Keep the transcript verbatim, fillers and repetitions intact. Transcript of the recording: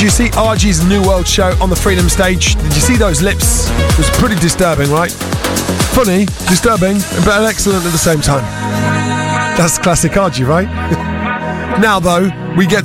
Did you see R G's New World show on the Freedom stage? Did you see those lips? It was pretty disturbing, right? Funny, disturbing, but excellent at the same time. That's classic R G, right? Now, though, we get